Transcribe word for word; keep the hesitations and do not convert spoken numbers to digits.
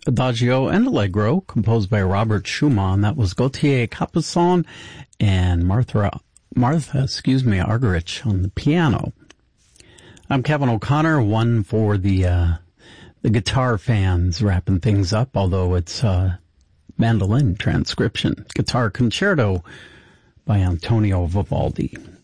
Adagio and Allegro, composed by Robert Schumann. That was Gautier Capuçon and Martha, Martha, excuse me, Argerich on the piano. I'm Kevin O'Connor, one for the, uh, the guitar fans, wrapping things up, although it's, uh, mandolin transcription. Guitar Concerto by Antonio Vivaldi.